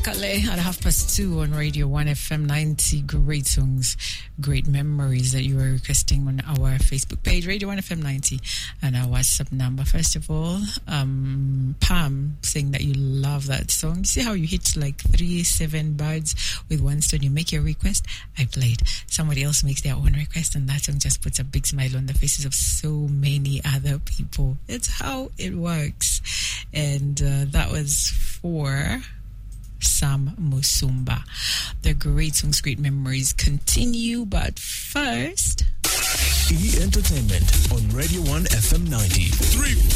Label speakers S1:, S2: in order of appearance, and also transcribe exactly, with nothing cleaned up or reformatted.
S1: Kale at half past two on Radio one F M ninety. Great songs, great memories that you were requesting on our Facebook page, Radio one F M ninety, and our WhatsApp number. First of all, um, Pam saying that you love that song. You see how you hit like three, seven birds with one stone. You make your request, I played. Somebody else makes their own request, and that song just puts a big smile on the faces of so many other people. It's how it works. And uh, that was for Sam Musumba. The great songs, great memories continue, but first,
S2: E Entertainment on Radio one F M ninety. Three.